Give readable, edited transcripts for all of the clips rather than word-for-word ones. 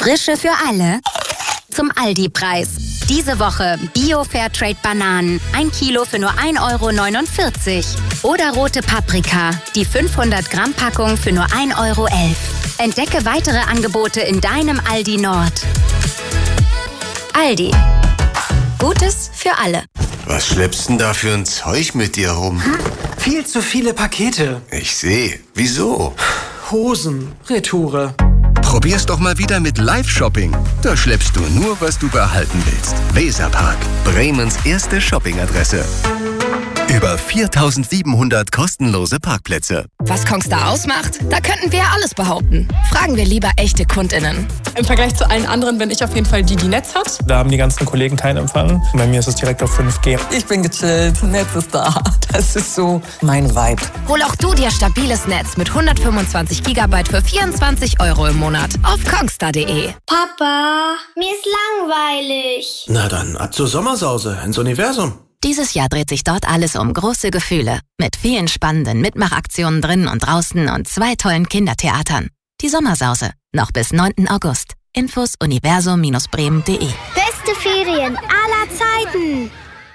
Frische für alle zum Aldi-Preis. Diese Woche Bio-Fairtrade-Bananen, 1 Kilo für nur 1,49 €. Oder rote Paprika, die 500-Gramm-Packung für nur 1,11 €. Entdecke weitere Angebote in deinem Aldi Nord. Aldi. Gutes für alle. Was schleppst denn da für ein Zeug mit dir rum? Viel zu viele Pakete. Ich sehe. Wieso? Hosen, Retoure. Probier's doch mal wieder mit Live-Shopping. Da schleppst du nur, was du behalten willst. Weserpark, Bremens erste Shoppingadresse. Über 4.700 kostenlose Parkplätze. Was Kongstar ausmacht? Da könnten wir alles behaupten. Fragen wir lieber echte KundInnen. Im Vergleich zu allen anderen bin ich auf jeden Fall die Netz hat. Da haben die ganzen Kollegen keinen Empfang. Bei mir ist es direkt auf 5G. Ich bin gechillt, Netz ist da. Das ist so mein Vibe. Hol auch du dir stabiles Netz mit 125 GB für 24 € im Monat auf kongstar.de. Papa, mir ist langweilig. Na dann, ab zur Sommersause ins Universum. Dieses Jahr dreht sich dort alles um große Gefühle. Mit vielen spannenden Mitmachaktionen drinnen und draußen und 2 tollen Kindertheatern. Die Sommersause. Noch bis 9. August. Infos universum-bremen.de. Beste Ferien aller Zeiten.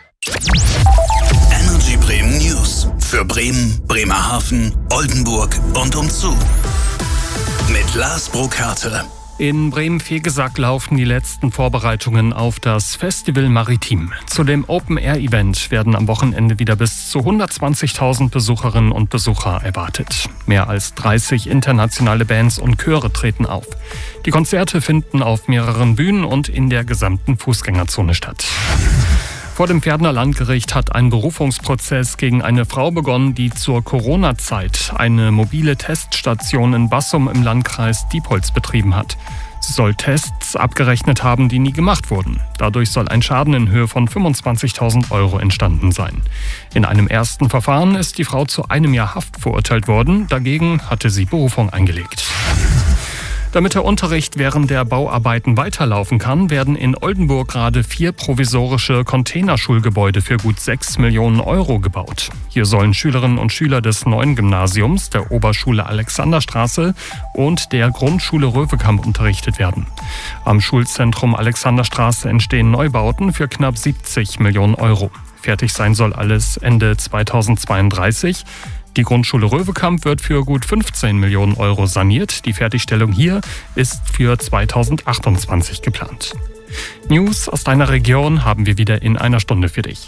Energy Bremen News. Für Bremen, Bremerhaven, Oldenburg und umzu. Mit Lars Burkhardt. In Bremen-Vegesack laufen die letzten Vorbereitungen auf das Festival Maritim. Zu dem Open-Air-Event werden am Wochenende wieder bis zu 120.000 Besucherinnen und Besucher erwartet. Mehr als 30 internationale Bands und Chöre treten auf. Die Konzerte finden auf mehreren Bühnen und in der gesamten Fußgängerzone statt. Vor dem Pferdner Landgericht hat ein Berufungsprozess gegen eine Frau begonnen, die zur Corona-Zeit eine mobile Teststation in Bassum im Landkreis Diepholz betrieben hat. Sie soll Tests abgerechnet haben, die nie gemacht wurden. Dadurch soll ein Schaden in Höhe von 25.000 € entstanden sein. In einem ersten Verfahren ist die Frau zu 1 Jahr Haft verurteilt worden. Dagegen hatte sie Berufung eingelegt. Damit der Unterricht während der Bauarbeiten weiterlaufen kann, werden in Oldenburg gerade 4 provisorische Containerschulgebäude für gut 6 Millionen € gebaut. Hier sollen Schülerinnen und Schüler des neuen Gymnasiums, der Oberschule Alexanderstraße und der Grundschule Röwekamp unterrichtet werden. Am Schulzentrum Alexanderstraße entstehen Neubauten für knapp 70 Millionen €. Fertig sein soll alles Ende 2032. Die Grundschule Röwekamp wird für gut 15 Millionen € saniert. Die Fertigstellung hier ist für 2028 geplant. News aus deiner Region haben wir wieder in einer Stunde für dich.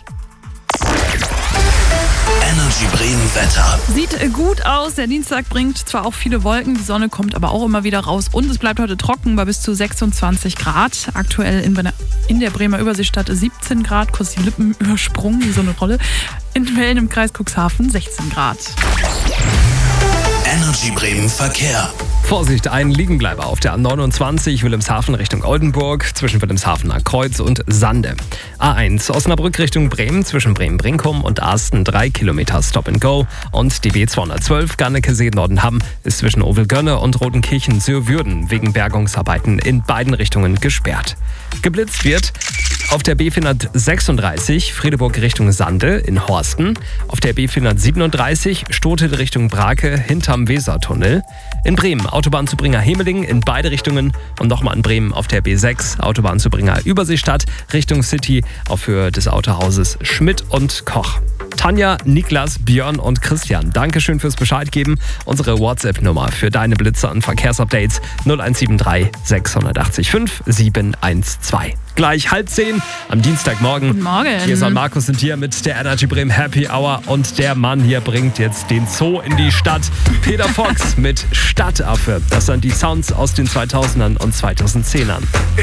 Energy Bremen Wetter. Sieht gut aus. Der Dienstag bringt zwar auch viele Wolken, die Sonne kommt aber auch immer wieder raus und es bleibt heute trocken bei bis zu 26 Grad. Aktuell in der Bremer Überseestadt 17 Grad, kurz die Lippen übersprungen, wie so eine Rolle. In Wellen im Kreis Cuxhaven 16 Grad. Energy Bremen Verkehr. Vorsicht, ein Liegenbleiber auf der A29 Wilhelmshaven Richtung Oldenburg zwischen Wilhelmshavener Kreuz und Sande. A1 Osnabrück Richtung Bremen zwischen Bremen-Brinkum und Arsten 3 Kilometer Stop and Go und die B212 Garnekesee-Nordenham ist zwischen Ovelgönne und Rodenkirchen-Sürwürden wegen Bergungsarbeiten in beiden Richtungen gesperrt. Geblitzt wird auf der B436 Friedeburg Richtung Sande in Horsten, auf der B437 Stotel Richtung Brake hinterm Wesertunnel, in Bremen Autobahnzubringer Hemeling in beide Richtungen und nochmal in Bremen auf der B6 Autobahnzubringer Überseestadt Richtung City auf Höhe des Autohauses Schmidt und Koch. Tanja, Niklas, Björn und Christian, Dankeschön fürs Bescheid geben. Unsere WhatsApp-Nummer für deine Blitzer und Verkehrsupdates 0173 680 5 712. Gleich 9:30 am Dienstagmorgen. Guten Morgen. Hier ist Markus und hier mit der Energy Bremen Happy Hour und der Mann hier bringt jetzt den Zoo in die Stadt. Peter Fox mit Stadtaffe. Das sind die Sounds aus den 2000ern und 2010ern.